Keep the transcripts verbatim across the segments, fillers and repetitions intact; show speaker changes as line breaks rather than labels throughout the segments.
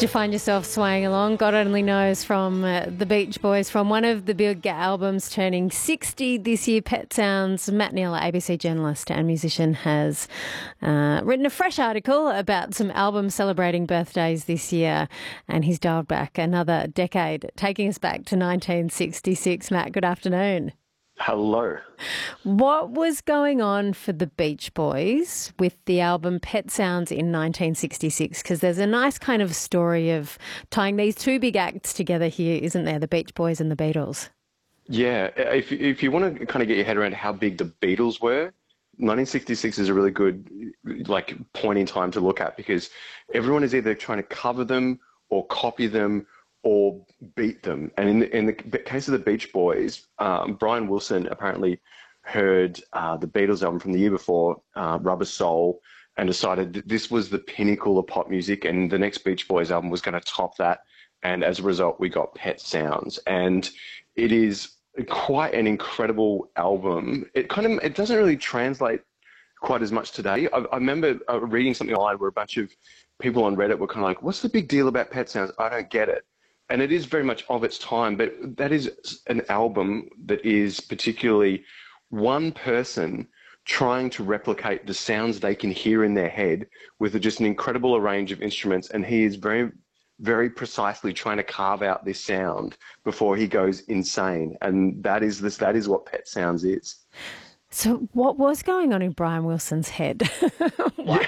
you find yourself swaying along? God only knows from uh, the Beach Boys, from one of the big albums turning sixty this year, Pet Sounds. Matt Neal, A B C journalist and musician, has uh, written a fresh article about some albums celebrating birthdays this year, and he's dialed back another decade, taking us back to nineteen sixty-six. Matt, good afternoon.
Hello.
What was going on for the Beach Boys with the album Pet Sounds in nineteen sixty-six? Because there's a nice kind of story of tying these two big acts together here, isn't there? The Beach Boys and the Beatles.
Yeah, if if you want to kind of get your head around how big the Beatles were, nineteen sixty-six is a really good like point in time to look at, because everyone is either trying to cover them or copy them or beat them. And in the, in the case of the Beach Boys, um, Brian Wilson apparently heard uh, the Beatles album from the year before, uh, Rubber Soul, and decided that this was the pinnacle of pop music, and the next Beach Boys album was going to top that. And as a result, we got Pet Sounds. And it is quite an incredible album. It kind of, it doesn't really translate quite as much today. I, I remember uh, reading something online where a bunch of people on Reddit were kind of like, what's the big deal about Pet Sounds? I don't get it. And it is very much of its time, but that is an album that is particularly one person trying to replicate the sounds they can hear in their head with just an incredible range of instruments. And he is very, very precisely trying to carve out this sound before he goes insane. And that is this, that is what Pet Sounds is.
So what was going on in Brian Wilson's head? Why,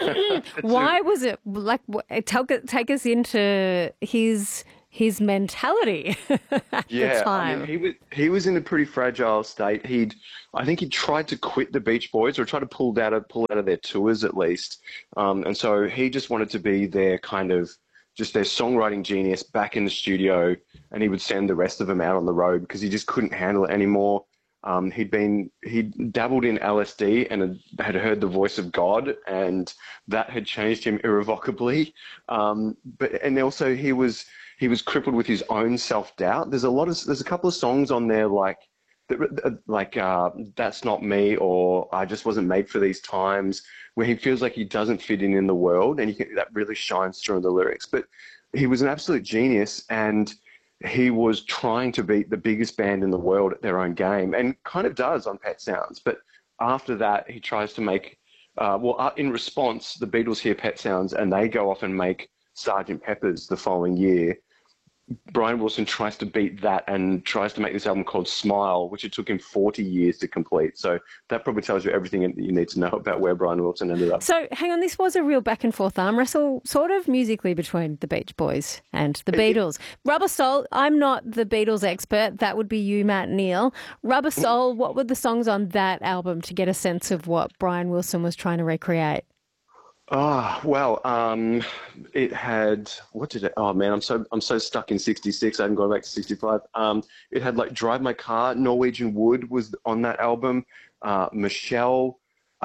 Why was it like, take, take us into his his mentality at
yeah,
the time?
I mean, he was he was in a pretty fragile state. He'd, I think, he tried to quit the Beach Boys, or tried to pull out of pull out of their tours at least. Um, and so he just wanted to be their kind of just their songwriting genius back in the studio, and he would send the rest of them out on the road because he just couldn't handle it anymore. Um, he'd been he'd dabbled in L S D and had, had heard the voice of God, and that had changed him irrevocably. Um, but and also he was. He was crippled with his own self-doubt. There's a lot of, there's a couple of songs on there like, like uh, That's Not Me, or I Just Wasn't Made for These Times, where he feels like he doesn't fit in in the world, and you can, that really shines through in the lyrics. But he was an absolute genius, and he was trying to beat the biggest band in the world at their own game, and kind of does on Pet Sounds. But after that, he tries to make, uh, well, in response, the Beatles hear Pet Sounds, and they go off and make Sergeant Pepper's the following year. Brian Wilson tries to beat that and tries to make this album called Smile, which it took him forty years to complete. So that probably tells you everything you need to know about where Brian Wilson ended up.
So hang on, this was a real back and forth arm wrestle, sort of musically, between the Beach Boys and the Beatles. Rubber Soul, I'm not the Beatles expert. That would be you, Matt Neal. Rubber Soul, what were the songs on that album to get a sense of what Brian Wilson was trying to recreate?
Oh, well, um, it had, what did it, oh man, I'm so, I'm so stuck in sixty-six. I haven't gone back to sixty-five. Um, it had like Drive My Car, Norwegian Wood was on that album. Uh, Michelle,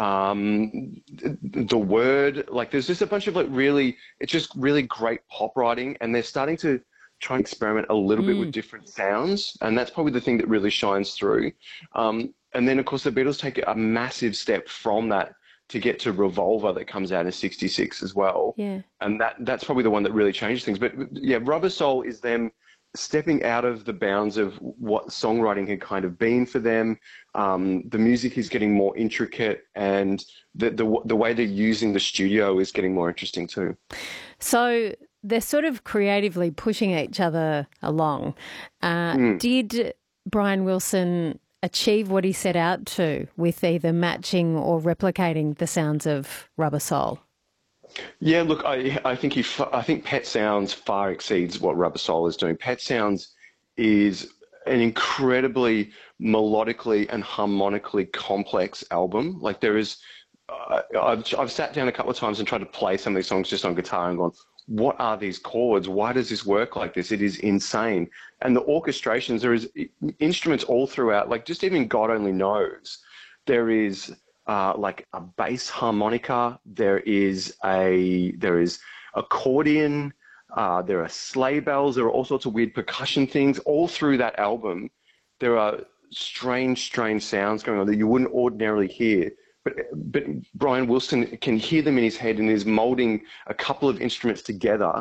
um, The Word, like there's just a bunch of like really, it's just really great pop writing, and they're starting to try and experiment a little mm. bit with different sounds. And that's probably the thing that really shines through. Um, and then of course the Beatles take a massive step from that to get to Revolver that comes out in sixty-six as well.
Yeah.
And that that's probably the one that really changed things. But yeah, Rubber Soul is them stepping out of the bounds of what songwriting had kind of been for them. Um, the music is getting more intricate, and the, the the way they're using the studio is getting more interesting too.
So they're sort of creatively pushing each other along. Uh, mm. Did Brian Wilson achieve what he set out to with either matching or replicating the sounds of Rubber Soul?
Yeah, look, I I think he I think Pet Sounds far exceeds what Rubber Soul is doing. Pet Sounds is an incredibly melodically and harmonically complex album. Like there is, uh, I've I've sat down a couple of times and tried to play some of these songs just on guitar and gone, what are these chords? Why does this work like this? It is insane. And the orchestrations, there is instruments all throughout, like just even God Only Knows. There is uh, like a bass harmonica. There is a, there is accordion. Uh, there are sleigh bells. There are all sorts of weird percussion things all through that album. There are strange, strange sounds going on that you wouldn't ordinarily hear. But, but Brian Wilson can hear them in his head and is molding a couple of instruments together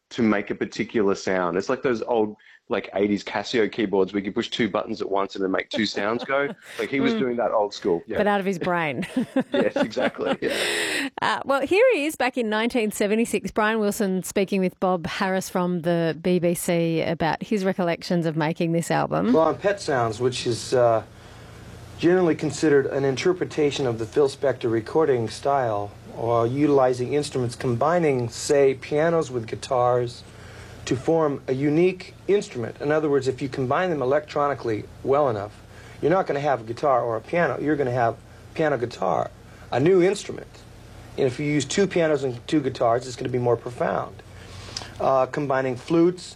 to make a particular sound. It's like those old like eighties Casio keyboards where you could push two buttons at once and then make two sounds go. Like he was
Mm.
doing that old school. Yeah.
But out of his brain.
Yes, exactly. Yeah.
Uh, well, here he is back in nineteen seventy-six. Brian Wilson speaking with Bob Harris from the B B C about his recollections of making this album.
Well, on Pet Sounds, which is uh, generally considered an interpretation of the Phil Spector recording style, or utilizing instruments combining, say, pianos with guitars to form a unique instrument. In other words, if you combine them electronically well enough, you're not going to have a guitar or a piano. You're going to have piano-guitar, a new instrument. And if you use two pianos and two guitars, it's going to be more profound. Uh, combining flutes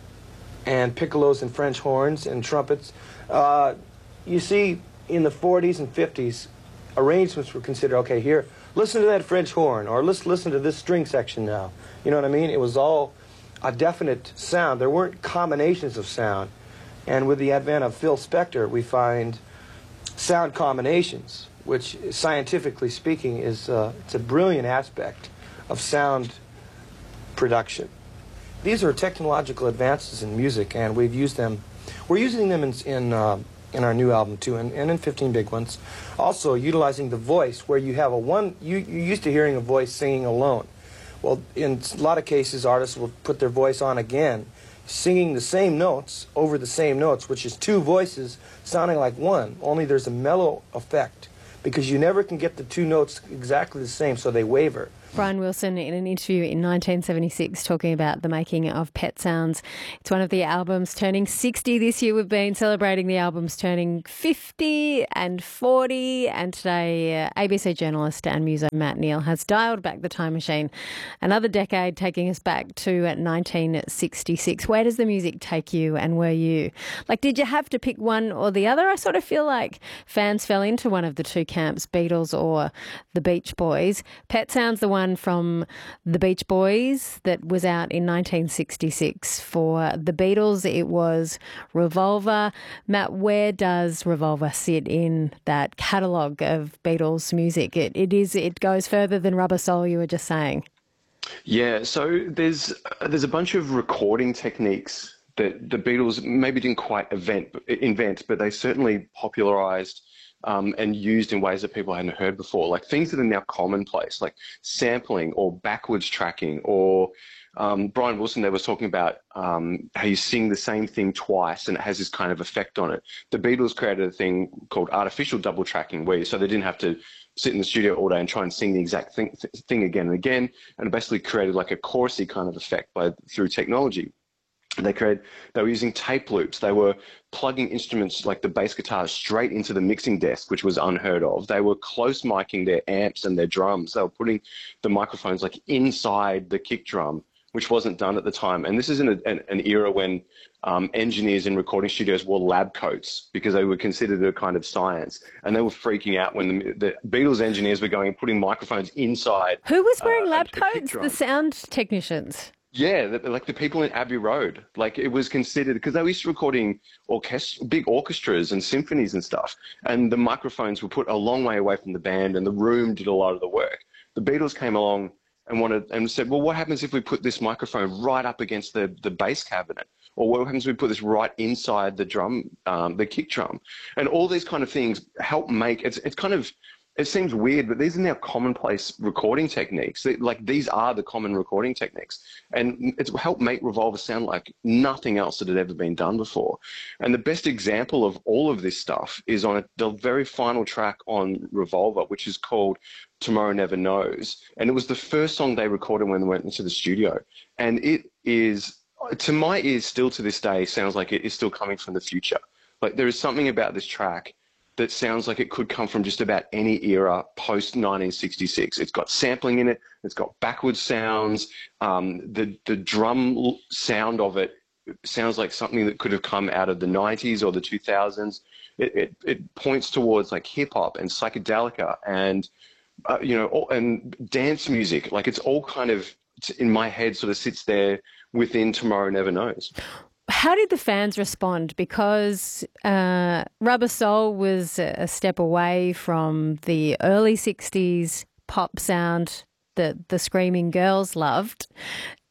and piccolos and French horns and trumpets. Uh, you see, in the forties and fifties, arrangements were considered, okay, here, listen to that French horn, or let's listen to this string section now. You know what I mean? It was all a definite sound. There weren't combinations of sound. And with the advent of Phil Spector, we find sound combinations, which scientifically speaking is uh, it's a brilliant aspect of sound production. These are technological advances in music, and we've used them. We're using them in in, uh, in our new album too, and, and in fifteen Big Ones. Also utilizing the voice, where you have a one. You, you're used to hearing a voice singing alone. Well, in a lot of cases, artists will put their voice on again, singing the same notes over the same notes, which is two voices sounding like one, only there's a mellow effect, because you never can get the two notes exactly the same, so they waver.
Brian Wilson in an interview in nineteen seventy-six talking about the making of Pet Sounds. It's one of the albums turning sixty this year. We've been celebrating the albums turning fifty and forty, and today uh, A B C journalist and muso Matt Neal has dialed back the time machine another decade, taking us back to uh, nineteen sixty-six. Where does the music take you, and were you? Like, did you have to pick one or the other? I sort of feel like fans fell into one of the two camps, Beatles or the Beach Boys. Pet Sounds, the one from the Beach Boys that was out in nineteen sixty-six. For the Beatles, it was Revolver. Matt, where does Revolver sit in that catalogue of Beatles music? It, it is. It goes further than Rubber Soul, you were just saying.
Yeah, so there's there's a bunch of recording techniques that the Beatles maybe didn't quite invent, invent but they certainly popularized Um, and used in ways that people hadn't heard before, like things that are now commonplace, like sampling or backwards tracking, or um, Brian Wilson there was talking about um, how you sing the same thing twice and it has this kind of effect on it. The Beatles created a thing called artificial double tracking, where so they didn't have to sit in the studio all day and try and sing the exact thing, th- thing again and again, and basically created like a chorusy kind of effect by through technology. They created, they were using tape loops. They were plugging instruments like the bass guitars straight into the mixing desk, which was unheard of. They were close miking their amps and their drums. They were putting the microphones like inside the kick drum, which wasn't done at the time. And this is in a, an, an era when um, engineers in recording studios wore lab coats because they were considered a kind of science. And they were freaking out when the, the Beatles engineers were going and putting microphones inside.
Who was wearing
uh,
lab
a, a
coats? The sound technicians.
Yeah, the, like the people in Abbey Road, like it was considered, because they were used to recording orchestra, big orchestras and symphonies and stuff, and the microphones were put a long way away from the band, and the room did a lot of the work. The Beatles came along and wanted and said, well, what happens if we put this microphone right up against the, the bass cabinet? Or what happens if we put this right inside the drum, um, the kick drum? And all these kind of things help make, it's, it's kind of, it seems weird, but these are now commonplace recording techniques. Like, these are the common recording techniques. And it's helped make Revolver sound like nothing else that had ever been done before. And the best example of all of this stuff is on a, the very final track on Revolver, which is called Tomorrow Never Knows. And it was the first song they recorded when they went into the studio. And it is, to my ears, still to this day, sounds like it is still coming from the future. Like, there is something about this track that sounds like it could come from just about any era post nineteen sixty-six. It's got sampling in it. It's got backwards sounds. Um, the the drum sound of it sounds like something that could have come out of the nineties or the two thousands. It it, it points towards like hip hop and psychedelica and uh, you know all, and dance music. Like, it's all kind of in my head sort of sits there within Tomorrow Never Knows.
How did the fans respond? Because uh, Rubber Soul was a step away from the early sixties pop sound that the Screaming Girls loved.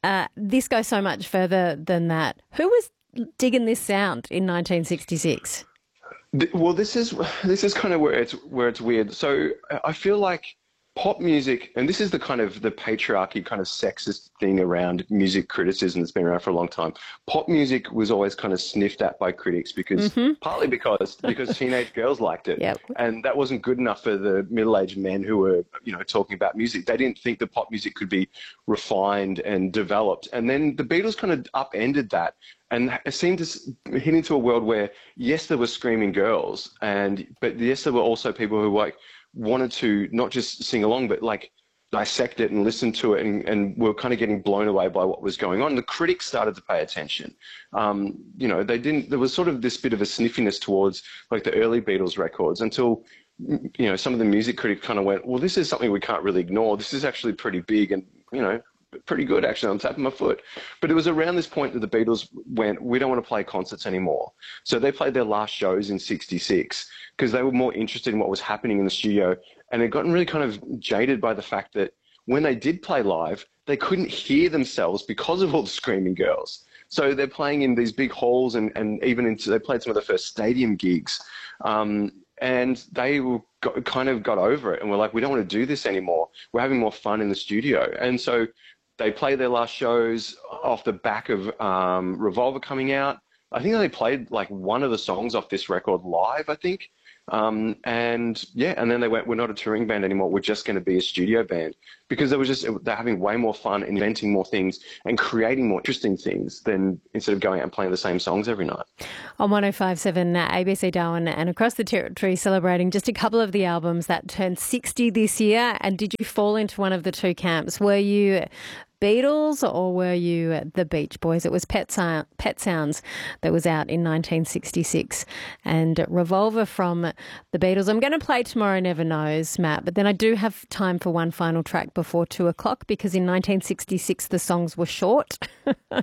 uh, this goes so much further than that. Who was digging this sound in nineteen sixty-six?
Well, this is this is kind of where it's where it's weird. So I feel like pop music, and this is the kind of the patriarchy kind of sexist thing around music criticism that's been around for a long time. Pop music was always kind of sniffed at by critics because mm-hmm. partly because because teenage girls liked it,
yep.
and that wasn't good enough for the middle-aged men who were, you know, talking about music. They didn't think that pop music could be refined and developed. And then the Beatles kind of upended that and seemed to hit into a world where, yes, there were screaming girls, and but yes, there were also people who like wanted to not just sing along, but like dissect it and listen to it, and, and were kind of getting blown away by what was going on. The critics started to pay attention. Um, you know, they didn't, there was sort of this bit of a sniffiness towards like the early Beatles records until, you know, some of the music critics kind of went, well, this is something we can't really ignore. This is actually pretty big and, you know, pretty good actually on top of my foot. But it was around this point that the Beatles went, we don't want to play concerts anymore. So they played their last shows in sixty-six because they were more interested in what was happening in the studio, and had gotten really kind of jaded by the fact that when they did play live, they couldn't hear themselves because of all the screaming girls. So they're playing in these big halls, and, and even into, they played some of the first stadium gigs. Um, and they were got, kind of got over it and were like, we don't want to do this anymore. We're having more fun in the studio. And so they played their last shows off the back of um, Revolver coming out. I think they played like one of the songs off this record live, I think. Um, and yeah, and then they went, we're not a touring band anymore. We're just going to be a studio band, because they were just, they're having way more fun inventing more things and creating more interesting things than instead of going out and playing the same songs every night.
On one oh five point seven uh, A B C Darwin and across the territory, celebrating just a couple of the albums that turned sixty this year. And did you fall into one of the two camps? Were you Beatles or were you the Beach Boys? It was Pet, Sound, Pet Sounds that was out in nineteen sixty-six, and Revolver from the Beatles. I'm going to play Tomorrow Never Knows, Matt, but then I do have time for one final track before two o'clock, because in nineteen sixty-six the songs were short. uh,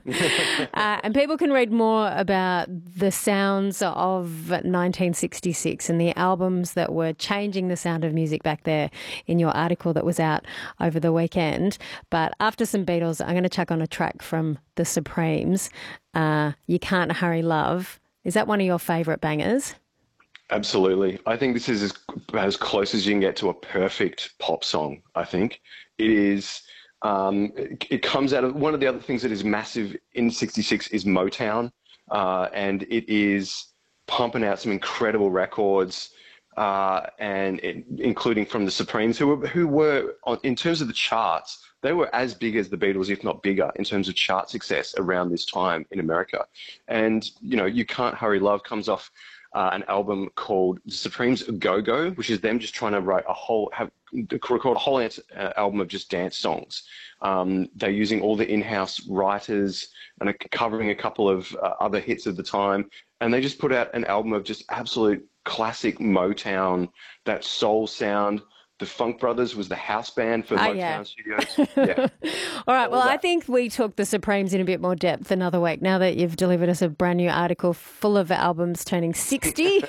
and people can read more about the sounds of nineteen sixty-six and the albums that were changing the sound of music back there in your article that was out over the weekend. But after some Beatles, I'm going to chuck on a track from the Supremes. Uh, You Can't Hurry Love. Is that one of your favourite bangers?
Absolutely. I think this is as, as close as you can get to a perfect pop song, I think. It is, um, it, it comes out of, one of the other things that is massive in sixty-six is Motown, uh, and it is pumping out some incredible records, uh, and it, including from the Supremes, who were, who were on, in terms of the charts, they were as big as the Beatles, if not bigger, in terms of chart success around this time in America. And, you know, You Can't Hurry Love comes off uh, an album called The Supremes Go-Go, which is them just trying to write a whole, have, record a whole uh, album of just dance songs. Um, they're using all the in-house writers and are covering a couple of uh, other hits of the time. And they just put out an album of just absolute classic Motown, that soul sound. The Funk Brothers was the house band for uh, Motown
yeah.
Studios. Yeah.
All right. Well, I think we took the Supremes in a bit more depth another week. Now that you've delivered us a brand new article full of albums turning sixty,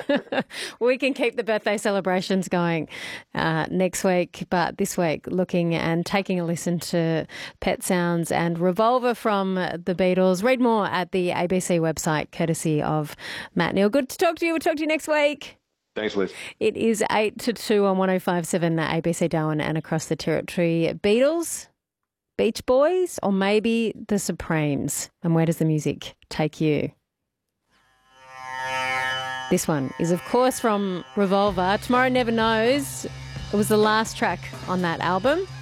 we can keep the birthday celebrations going uh, next week. But this week, looking and taking a listen to Pet Sounds and Revolver from the Beatles. Read more at the A B C website, courtesy of Matt Neal. Good to talk to you. We'll talk to you next week.
Thanks, Liz.
It is eight to two on one oh five point seven A B C Darwin and across the territory. Beatles, Beach Boys, or maybe the Supremes? And where does the music take you? This one is, of course, from Revolver. Tomorrow Never Knows. It was the last track on that album.